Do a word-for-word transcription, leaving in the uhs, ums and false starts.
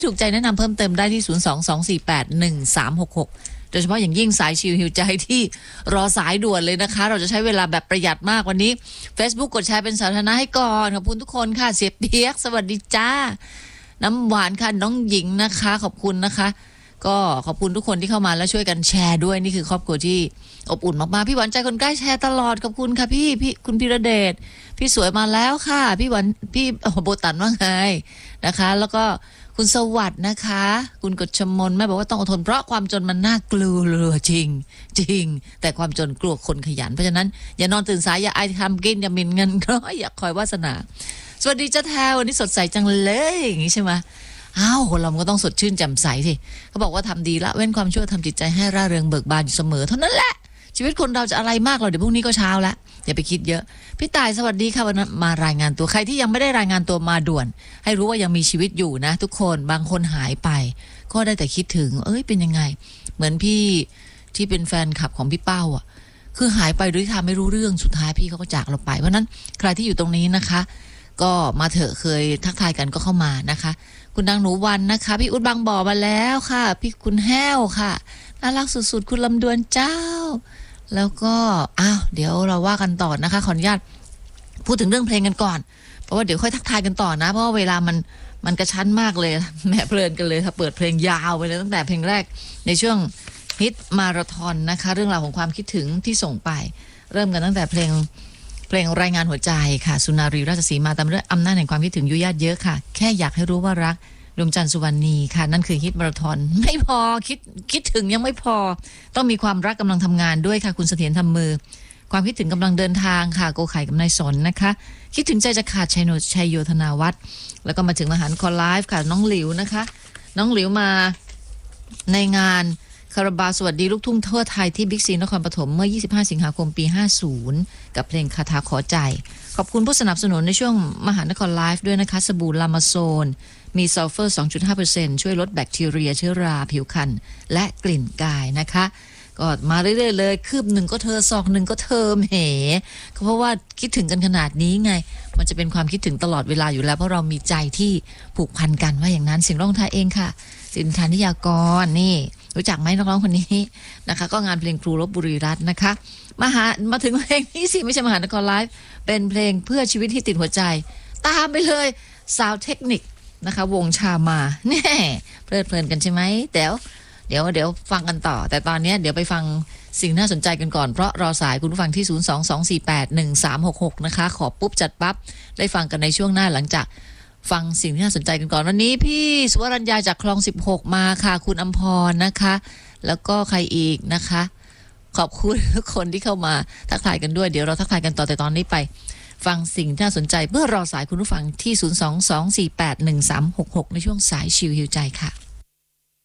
ถูกใจแนะนำเพิ่มเติมได้ที่ศูนย์ สอง สอง สี่ แปด หนึ่ง สาม หก หกโดยเฉพาะอย่างยิ่งสายชิลฮิวใจที่รอสายด่วนเลยนะคะเราจะใช้เวลาแบบประหยัดมากวันนี้ Facebook กดแชร์เป็นสาธารณะให้ก่อนขอบคุณทุกคนค่ะเสียเปียกสวัสดีจ้าน้ำหวานค่ะน้องหญิงนะคะขอบคุณนะคะก็ขอบคุณทุกคนที่เข้ามาแล้วช่วยกันแชร์ด้วยนี่คือครอบครัวที่อบอุ่นมากๆพี่หวานใจคนใกล้แชร์ตลอดขอบคุณค่ะพี่พี่คุณพิรเดชพี่สวยมาแล้วค่ะพี่หวานพี่โบตันว่าไงนะคะแล้วก็คุณสวัสดิ์นะคะคุณกฎชมนแม่บอกว่าต้องอดทนเพราะความจนมันน่ากลัวเลยจริงจริงแต่ความจนกลัวคนขยันเพราะฉะนั้นอย่านอนตื่นสายอย่าไอทำกินอย่าหมิ่นเงินก็อย่าคอยวาสนาสวัสดีเจ้าแทววันนี้สดใสจังเลยอย่างนี้ใช่ไหมอ้าวคนเราก็ต้องสดชื่นแจ่มใสสิเขาบอกว่าทำดีละเว้นความชั่วทำจิตใจให้ร่าเริงเบิกบานอยู่เสมอเท่านั้นแหละชีวิตคนเราจะอะไรมากหรอกเดี๋ยวพรุ่งนี้ก็เช้าแล้วอย่าไปคิดเยอะพี่ต่ายสวัสดีค่ะวันนี้มารายงานตัวใครที่ยังไม่ได้รายงานตัวมาด่วนให้รู้ว่ายังมีชีวิตอยู่นะทุกคนบางคนหายไปก็ได้แต่คิดถึงเอ้ยเป็นยังไงเหมือนพี่ที่เป็นแฟนคลับของพี่เป้าอ่ะคือหายไปโดยที่ทำไม่รู้เรื่องสุดท้ายพี่เขาก็จากเราไปเพราะนั้นใครที่อยู่ตรงนี้นะคะก็มาเถอะเคยทักทายกันก็เข้ามานะคะคุณนางหนูวันนะคะพี่อุ๊ดบางบ่อมาแล้วค่ะพี่คุณแห้วค่ะน่ารักสุดๆคุณลำดวนเจ้าแล้วก็อ้าวเดี๋ยวเราว่ากันต่อนะคะขออนุญาตพูดถึงเรื่องเพลงกันก่อนเพราะว่าเดี๋ยวค่อยทักทายกันต่อนะเพราะว่าเวลามันมันกระชั้นมากเลยแหมเพลินกันเลยถ้าเปิดเพลงยาวไปเลยตั้งแต่เพลงแรกในช่วงฮิตมาราธอนนะคะเรื่องราวของความคิดถึงที่ส่งไปเริ่มกันตั้งแต่เพลงเพลงรายงานหัวใจค่ะสุนารีราชสีมาตามด้วยอำนาจแห่งความคิดถึงยุยาตเยอะค่ะแค่อยากให้รู้ว่ารักดวงจันทร์สุวรรณีค่ะนั่นคือฮิตมาราธอนไม่พอคิดคิดถึงยังไม่พอต้องมีความรักกำลังทำงานด้วยค่ะคุณเสถียรทำมือความคิดถึงกำลังเดินทางค่ะโกไข่กับนายสนนะคะคิดถึงใจจะขาดชัยโนชัยโยธนาวัฒน์แล้วก็มาถึงมหาคอไลฟ์ค่ะน้องหลิวนะคะน้องหลิวมาในงานคาราบาวสวัสดีลูกทุ่งทั่วไทยที่บิ๊กซีนครปฐมเมื่อยี่สิบห้าสิงหาคมปีห้าสิบกับเพลงคาถาขอใจขอบคุณผู้สนับสนุนในช่วงมหานครไลฟ์ด้วยนะคะสบู่ลามาโซนมีซัลเฟอร์ สองจุดห้าเปอร์เซ็นต์ ช่วยลดแบคทีเรียเชื้อราผิวคันและกลิ่นกายนะคะก็มาเรื่อยๆเลยคืบหนึ่งก็เธอศอกหนึ่งก็เธอเหเพราะว่าคิดถึงกันขนาดนี้ไงมันจะเป็นความคิดถึงตลอดเวลาอยู่แล้วเพราะเรามีใจที่ผูกพันกันว่าอย่างนั้นสิ่งร้องทายเองค่ะสินธานิยากรนี่รู้จักไหมนักร้องคนนี้นะคะก็งานเพลงครูลพบุรีรัตน์นะคะมาหามาถึงเพลงนี้สิไม่ใช่มหานครไลฟ์เป็นเพลงเพื่อชีวิตที่ติดหัวใจตามไปเลยซาวด์เทคนิคนะคะวงชามาแน่เพลิดเพลินกันใช่ไหมเดี๋ยวเดี๋ยวเดี๋ยวฟังกันต่อแต่ตอนนี้เดี๋ยวไปฟังสิ่งน่าสนใจกันก่อนเพราะรอสายคุณผู้ฟังที่ศูนย์ สอง สอง สี่ แปด หนึ่ง สาม หก หกนะคะขอปุ๊บจัดปั๊บได้ฟังกันในช่วงหน้าหลังจากฟังสิ่งที่น่าสนใจกันก่อนวันนี้พี่สุวรรณยาจากคลองสิบหกมาค่ะคุณอำพรนะคะแล้วก็ใครอีกนะคะขอบคุณทุกคนที่เข้ามาทักทายกันด้วยเดี๋ยวเราทักทายกันต่อแต่ตอนนี้ไปฟังสิ่งที่น่าสนใจเพื่อรอสายคุณผู้ฟังที่ศูนย์ สอง สอง สี่ แปด หนึ่ง สาม หก หกในช่วงสายชิลฮิวใจค่ะ